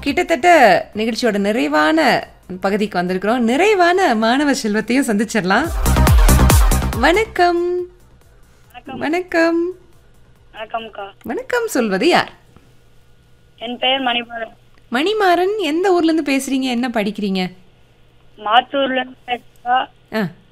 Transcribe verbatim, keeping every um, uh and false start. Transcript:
கிட்டத்தட்ட நிகழ்ச்சியோட நிறைவான பகுதிக்கு வந்திருக்கிறோம். நிறைவான மாணவ செல்வத்தையும் சந்திச்சிடலாம். வணக்கம். வணக்கம். வணக்கம்க்கா. வணக்கம் சொல்வது யார்? என் பெயர் மணிமாறன். மணிமாறன், எந்த ஊர்ல இருந்து பேசுறீங்க? என்ன படிக்கிறீங்க? மாத்தூர்ல இருந்து பேசுறா. ஆ